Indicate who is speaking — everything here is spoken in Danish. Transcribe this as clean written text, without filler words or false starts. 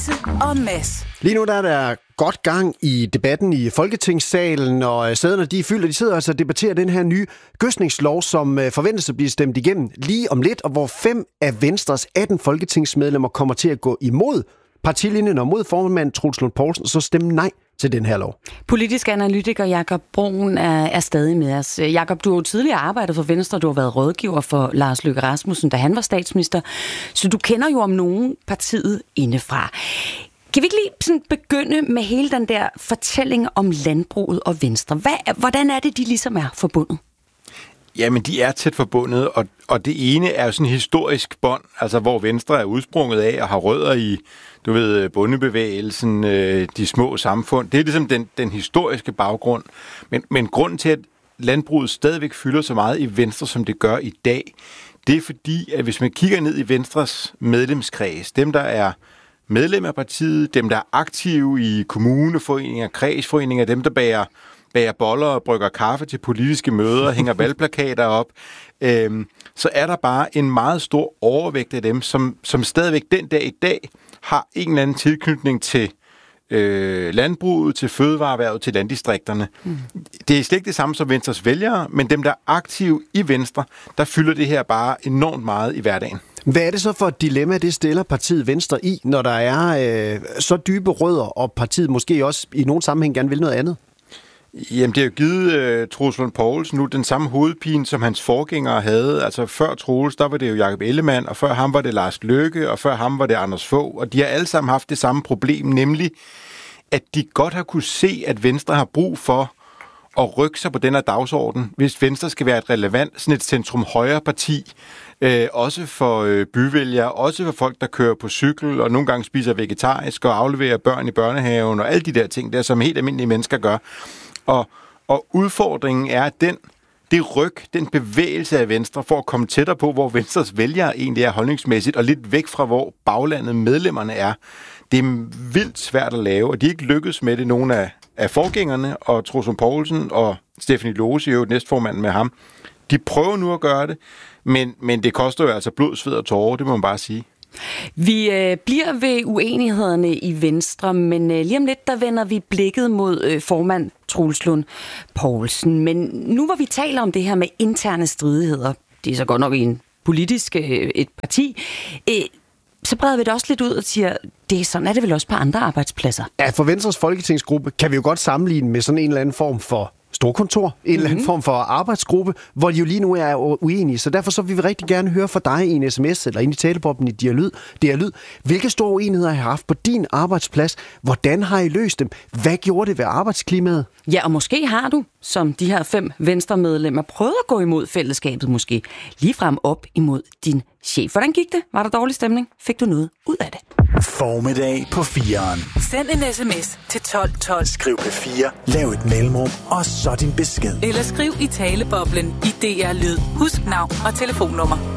Speaker 1: Lasse og Mads.
Speaker 2: Lige nu der er der godt gang i debatten i Folketingssalen, og sæderne de er fyldt, og de sidder altså og debatterer den her nye gødsningslov, som forventes at blive stemt igennem lige om lidt, og hvor 5 af Venstres 18 folketingsmedlemmer kommer til at gå imod partilinjen og mod formand Troels Lund Poulsen, og så stemme nej til den her lov.
Speaker 3: Politisk analytiker Jakob Bruun er stadig med os. Jakob, du har jo tidligere arbejdet for Venstre, du har været rådgiver for Lars Løkke Rasmussen, da han var statsminister, så du kender jo om nogen partiet indefra. Kan vi ikke lige sådan begynde med hele den der fortælling om landbruget og Venstre? Hvordan er det, de ligesom er forbundet?
Speaker 4: Jamen, de er tæt forbundet, og det ene er jo sådan en historisk bånd, altså hvor Venstre er udsprunget af og har rødder i, du ved, bondebevægelsen, de små samfund. Det er ligesom den historiske baggrund. Men grunden til, at landbruget stadigvæk fylder så meget i Venstre, som det gør i dag, det er fordi, at hvis man kigger ned i Venstres medlemskreds, dem der er medlem af partiet, dem der er aktive i kommuneforeninger, kredsforeninger, dem der bager boller og brygger kaffe til politiske møder, hænger valgplakater op, så er der bare en meget stor overvægt af dem, som stadigvæk den dag i dag har en eller anden tilknytning til landbruget, til fødevareerhvervet, til landdistrikterne. Det er slet ikke det samme som Venstres vælgere, men dem, der er aktive i Venstre, der fylder det her bare enormt meget i hverdagen.
Speaker 2: Hvad er det så for et dilemma, det stiller partiet Venstre i, når der er så dybe rødder, og partiet måske også i nogen sammenhæng gerne vil noget andet?
Speaker 4: Jamen, det har jo givet Troels Lund Poulsen nu den samme hovedpine, som hans forgængere havde. Altså før Troels, der var det jo Jakob Ellemann, og før ham var det Lars Løkke, og før ham var det Anders Fogh. Og de har alle sammen haft det samme problem, nemlig at de godt har kunne se, at Venstre har brug for at rykke sig på den her dagsorden, hvis Venstre skal være et relevant, sådan et centrum-højre parti, også for byvælgere, også for folk, der kører på cykel, og nogle gange spiser vegetarisk, og afleverer børn i børnehaven, og alle de der ting der, som helt almindelige mennesker gør. Og udfordringen er, at det ryg, den bevægelse af Venstre, for at komme tættere på, hvor Venstres vælgere egentlig er holdningsmæssigt, og lidt væk fra, hvor baglandet medlemmerne er, det er vildt svært at lave, og de er ikke lykkedes med det, nogle af forgængerne, og Troels Lund Poulsen og Stephanie Lose, jo næstformanden med ham, de prøver nu at gøre det, men det koster jo altså blod, sved og tårer, det må man bare sige.
Speaker 3: Vi bliver ved uenighederne i Venstre, men lige om lidt, der vender vi blikket mod formand Troels Lund Poulsen. Men nu hvor vi taler om det her med interne stridigheder, det er så godt nok i en politisk et parti, så breder vi det også lidt ud og siger, det er sådan er det vel også på andre arbejdspladser.
Speaker 2: Ja, for Venstres folketingsgruppe kan vi jo godt sammenligne med sådan en eller anden form for storkontor, en eller anden form for arbejdsgruppe, hvor de jo lige nu er uenige. Så derfor så vil vi rigtig gerne høre fra dig i en sms eller ind i talebobben i DR-lyd. Hvilke store uenigheder har I haft på din arbejdsplads? Hvordan har I løst dem? Hvad gjorde det ved arbejdsklimaet?
Speaker 3: Ja, og måske har du, som de her 5 Venstre-medlemmer, prøvet at gå imod fællesskabet måske. Ligefrem op imod din chef. Hvordan gik det? Var der dårlig stemning? Fik du noget ud af det?
Speaker 5: Formiddag på 4'eren.
Speaker 1: Send en sms til 1212.
Speaker 5: Skriv P4, lav et mellemrum, og så din besked.
Speaker 1: Eller skriv i taleboblen i DR Lyd. Husk navn og telefonnummer.